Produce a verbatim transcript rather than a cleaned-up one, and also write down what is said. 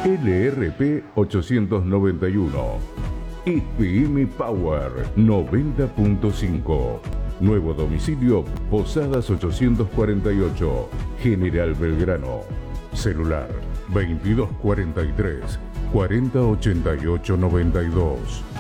L R P ochocientos noventa y uno. E P M Power noventa punto cinco. Nuevo domicilio Posadas ochocientos cuarenta y ocho, General Belgrano. Celular veintidós cuarenta y tres, cuarenta ochenta y ocho noventa y dos.